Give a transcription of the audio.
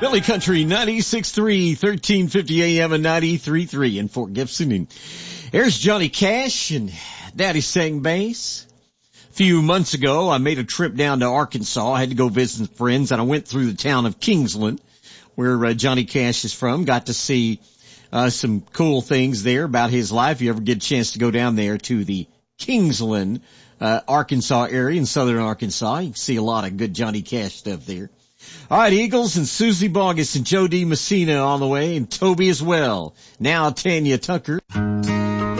Billy Country 96.3, 1350 AM and 93.3 in Fort Gibson. And there's Johnny Cash and Daddy sang bass. A few months ago, I made a trip down to Arkansas. I had to go visit some friends, and I went through the town of Kingsland, where Johnny Cash is from. Got to see some cool things there about his life. If you ever get a chance to go down there to the Kingsland, Arkansas area in southern Arkansas, you can see a lot of good Johnny Cash stuff there. All right, Eagles and Susie Bogus and Joe D. Messina on the way, and Toby as well. Now Tanya Tucker.